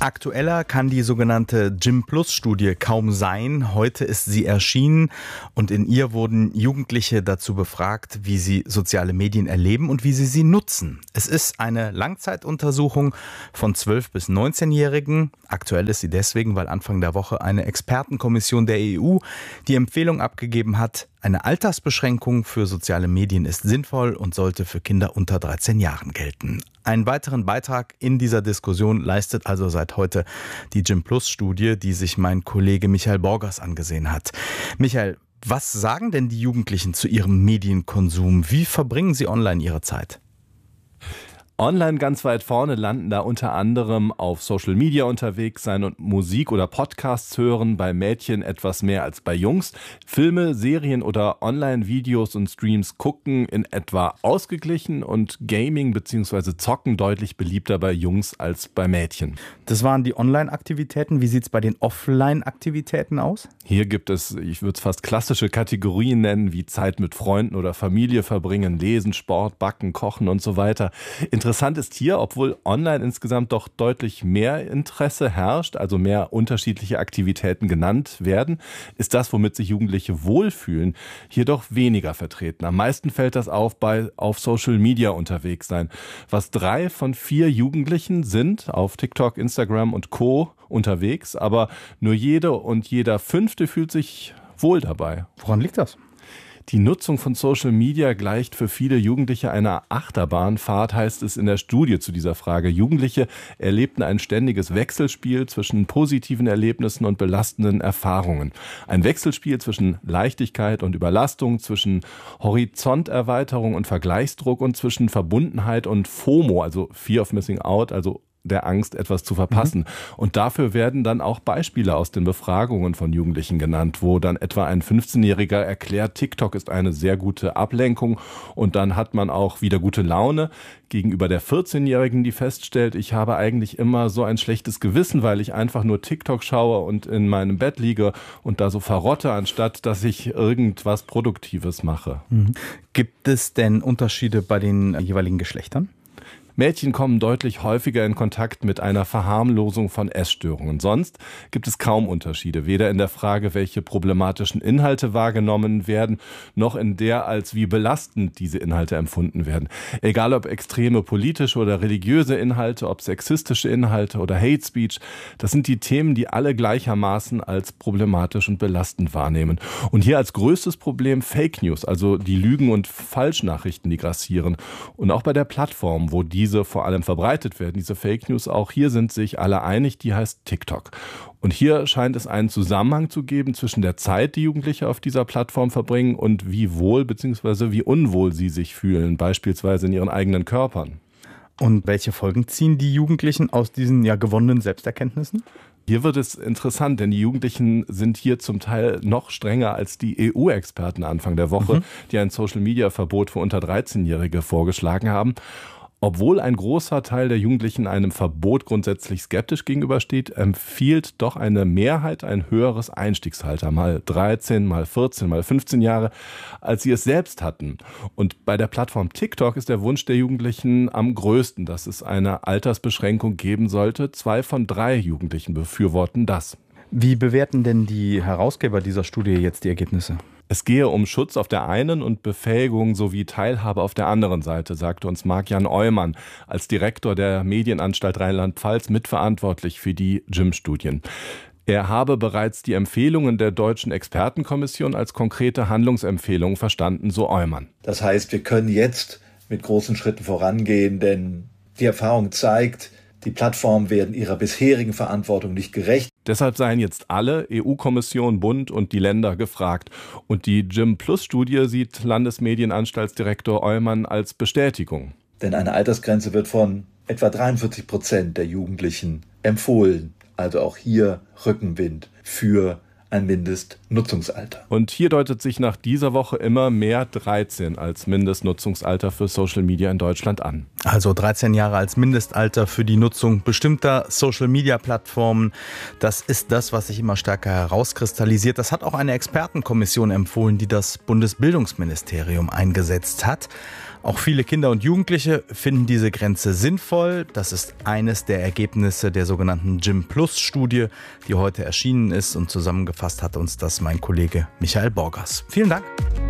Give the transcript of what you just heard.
Aktueller kann die sogenannte Gym-Plus-Studie kaum sein. Heute ist sie erschienen und in ihr wurden Jugendliche dazu befragt, wie sie soziale Medien erleben und wie sie sie nutzen. Es ist eine Langzeituntersuchung von 12- bis 19-Jährigen. Aktuell ist sie deswegen, weil Anfang der Woche eine Expertenkommission der EU die Empfehlung abgegeben hat, eine Altersbeschränkung für soziale Medien ist sinnvoll und sollte für Kinder unter 13 Jahren gelten. Einen weiteren Beitrag in dieser Diskussion leistet also seit heute die Gym-Plus-Studie, die sich mein Kollege Michael Borgers angesehen hat. Michael, was sagen denn die Jugendlichen zu ihrem Medienkonsum? Wie verbringen sie online ihre Zeit? Online ganz weit vorne landen da unter anderem auf Social Media unterwegs sein und Musik oder Podcasts hören, bei Mädchen etwas mehr als bei Jungs. Filme, Serien oder Online-Videos und Streams gucken in etwa ausgeglichen und Gaming bzw. Zocken deutlich beliebter bei Jungs als bei Mädchen. Das waren die Online-Aktivitäten. Wie sieht es bei den Offline-Aktivitäten aus? Hier gibt es, ich würde es fast klassische Kategorien nennen, wie Zeit mit Freunden oder Familie verbringen, Lesen, Sport, Backen, Kochen und so weiter. Interessant ist hier, obwohl online insgesamt doch deutlich mehr Interesse herrscht, also mehr unterschiedliche Aktivitäten genannt werden, ist das, womit sich Jugendliche wohlfühlen, hier doch weniger vertreten. Am meisten fällt das auf auf Social Media unterwegs sein. Was 3 von 4 Jugendlichen sind auf TikTok, Instagram und Co. unterwegs, aber nur jede und jeder 5. fühlt sich wohl dabei. Woran liegt das? Die Nutzung von Social Media gleicht für viele Jugendliche einer Achterbahnfahrt, heißt es in der Studie zu dieser Frage. Jugendliche erlebten ein ständiges Wechselspiel zwischen positiven Erlebnissen und belastenden Erfahrungen. Ein Wechselspiel zwischen Leichtigkeit und Überlastung, zwischen Horizonterweiterung und Vergleichsdruck und zwischen Verbundenheit und FOMO, also Fear of Missing Out, also der Angst, etwas zu verpassen. Und dafür werden dann auch Beispiele aus den Befragungen von Jugendlichen genannt, wo dann etwa ein 15-Jähriger erklärt, TikTok ist eine sehr gute Ablenkung und dann hat man auch wieder gute Laune gegenüber der 14-Jährigen, die feststellt, ich habe eigentlich immer so ein schlechtes Gewissen, weil ich einfach nur TikTok schaue und in meinem Bett liege und da so verrotte, anstatt dass ich irgendwas Produktives mache. Gibt es denn Unterschiede bei den jeweiligen Geschlechtern? Mädchen kommen deutlich häufiger in Kontakt mit einer Verharmlosung von Essstörungen. Sonst gibt es kaum Unterschiede, weder in der Frage, welche problematischen Inhalte wahrgenommen werden, noch in der, als wie belastend diese Inhalte empfunden werden. Egal ob extreme politische oder religiöse Inhalte, ob sexistische Inhalte oder Hate Speech, das sind die Themen, die alle gleichermaßen als problematisch und belastend wahrnehmen. Und hier als größtes Problem Fake News, also die Lügen und Falschnachrichten, die grassieren. Und auch bei der Plattform, wo diese vor allem verbreitet werden, diese Fake News, auch hier sind sich alle einig, die heißt TikTok. Und hier scheint es einen Zusammenhang zu geben zwischen der Zeit, die Jugendliche auf dieser Plattform verbringen und wie wohl bzw. wie unwohl sie sich fühlen, beispielsweise in ihren eigenen Körpern. Und welche Folgen ziehen die Jugendlichen aus diesen gewonnenen Selbsterkenntnissen? Hier wird es interessant, denn die Jugendlichen sind hier zum Teil noch strenger als die EU-Experten Anfang der Woche, die ein Social-Media-Verbot für unter 13-Jährige vorgeschlagen haben. Obwohl ein großer Teil der Jugendlichen einem Verbot grundsätzlich skeptisch gegenübersteht, empfiehlt doch eine Mehrheit ein höheres Einstiegsalter, mal 13, mal 14, mal 15 Jahre, als sie es selbst hatten. Und bei der Plattform TikTok ist der Wunsch der Jugendlichen am größten, dass es eine Altersbeschränkung geben sollte. 2 von 3 Jugendlichen befürworten das. Wie bewerten denn die Herausgeber dieser Studie jetzt die Ergebnisse? Es gehe um Schutz auf der einen und Befähigung sowie Teilhabe auf der anderen Seite, sagte uns Marc-Jan Eumann als Direktor der Medienanstalt Rheinland-Pfalz mitverantwortlich für die Gym-Studien. Er habe bereits die Empfehlungen der Deutschen Expertenkommission als konkrete Handlungsempfehlungen verstanden, so Eumann. Das heißt, wir können jetzt mit großen Schritten vorangehen, denn die Erfahrung zeigt, die Plattformen werden ihrer bisherigen Verantwortung nicht gerecht. Deshalb seien jetzt alle, EU-Kommission, Bund und die Länder gefragt. Und die Gym-Plus-Studie sieht Landesmedienanstaltsdirektor Eumann als Bestätigung. Denn eine Altersgrenze wird von etwa 43% der Jugendlichen empfohlen. Also auch hier Rückenwind für ein Mindestnutzungsalter. Und hier deutet sich nach dieser Woche immer mehr 13 als Mindestnutzungsalter für Social Media in Deutschland an. Also 13 Jahre als Mindestalter für die Nutzung bestimmter Social-Media-Plattformen. Das ist das, was sich immer stärker herauskristallisiert. Das hat auch eine Expertenkommission empfohlen, die das Bundesbildungsministerium eingesetzt hat. Auch viele Kinder und Jugendliche finden diese Grenze sinnvoll. Das ist eines der Ergebnisse der sogenannten Gym-Plus-Studie, die heute erschienen ist, und zusammengefasst hat uns das mein Kollege Michael Borgers. Vielen Dank.